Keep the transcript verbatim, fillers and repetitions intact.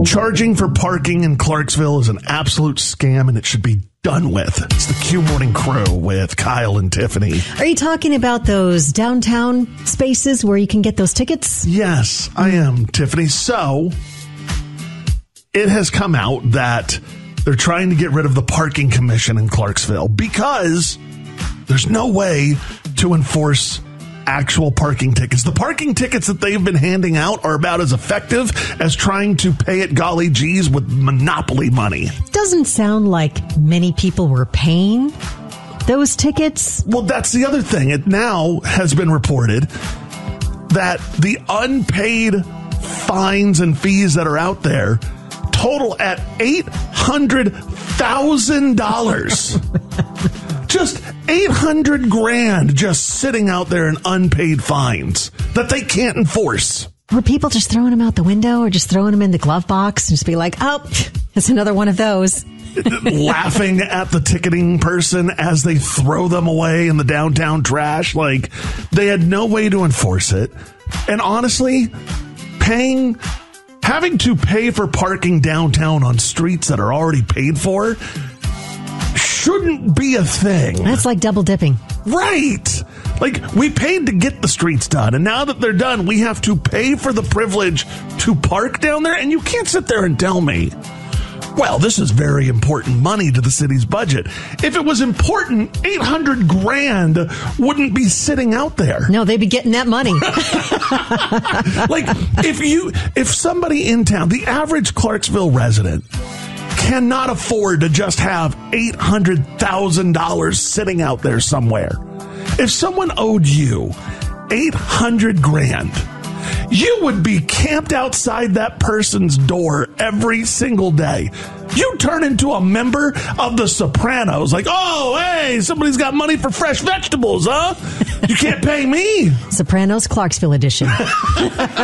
Charging for parking in Clarksville is an absolute scam, and it should be done with. It's the Q Morning Crew with Kyle and Tiffany. Are you talking about those downtown spaces where you can get those tickets? Yes, I am, Tiffany. So, it has come out that they're trying to get rid of the parking commission in Clarksville because there's no way to enforce actual parking tickets. The parking tickets that they've been handing out are about as effective as trying to pay it golly geez with monopoly money. Doesn't sound like many people were paying those tickets. Well, that's the other thing. It now has been reported that the unpaid fines and fees that are out there total at eight hundred thousand dollars. Just eight hundred grand just sitting out there in unpaid fines that they can't enforce. Were people just throwing them out the window or just throwing them in the glove box and just be like, oh, it's another one of those? Laughing at the ticketing person as they throw them away in the downtown trash. Like, they had no way to enforce it. And honestly, paying, having to pay for parking downtown on streets that are already paid for shouldn't be a thing. That's like double dipping. Right. Like, we paid to get the streets done, and now that they're done, we have to pay for the privilege to park down there, and you can't sit there and tell me, well, this is very important money to the city's budget. If it was important, eight hundred grand wouldn't be sitting out there. No, they'd be getting that money. Like, if you, if somebody in town, the average Clarksville resident, cannot afford to just have eight hundred thousand dollars sitting out there somewhere. If someone owed you eight hundred grand, you would be camped outside that person's door every single day. You turn into a member of the Sopranos. Like, oh, hey, somebody's got money for fresh vegetables, huh? You can't pay me. Sopranos Clarksville edition.